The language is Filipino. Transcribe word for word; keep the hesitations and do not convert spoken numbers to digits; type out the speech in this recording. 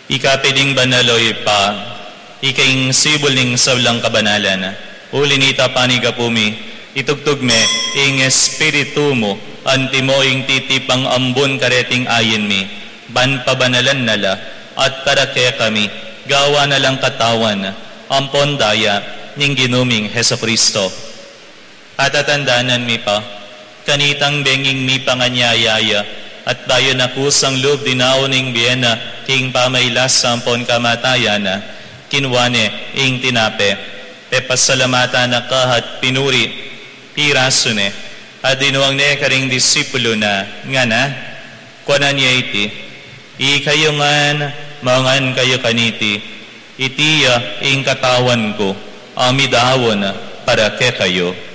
Ikapiling banaloy pa, ikaing sibuling sablang kabanalan. Ulinita panigapumi, itugtog me, ing espiritu mo, antimo ing titipang ambon kareting ayin mi, ban pabanalan nala, at tarake kami, gawa na lang katawan, ampon daya, ning ginuming Heso Kristo. At atandanan mi pa, kanitang benging mi panganyayaya, at bayo na kusang loob dinaon ing biyena, king pamaylas sampon kamatayana, kinwane ing tinape, pepasalamata na kahat pinuri, pirasune, at dinuang ne karing disipulo na, nga na, kwanan niya iti, ikayo ngan, mangan kayo kaniti, itiya ing katawan ko, amidawon para ke kayo.